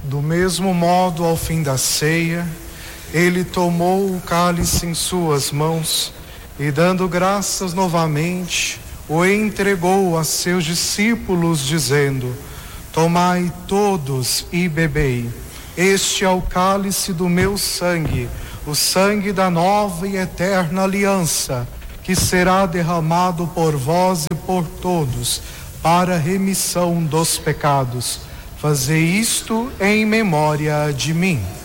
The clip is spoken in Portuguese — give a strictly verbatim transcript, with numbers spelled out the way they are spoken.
Do mesmo modo, ao fim da ceia, ele tomou o cálice em suas mãos e, dando graças novamente, o entregou a seus discípulos, dizendo: tomai todos e bebei. Este é o cálice do meu sangue, o sangue da nova e eterna aliança, que será derramado por vós e por todos, para a remissão dos pecados. Fazei isto em memória de mim.